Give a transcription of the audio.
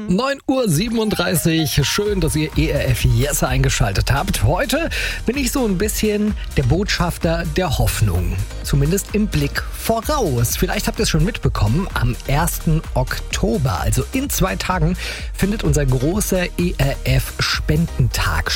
9:37 Uhr. Schön, dass ihr ERF Yes eingeschaltet habt. Heute bin ich so ein bisschen der Botschafter der Hoffnung. Zumindest im Blick voraus. Vielleicht habt ihr es schon mitbekommen. Am 1. Oktober, also in 2 Tagen, findet unser großer ERF Spendentag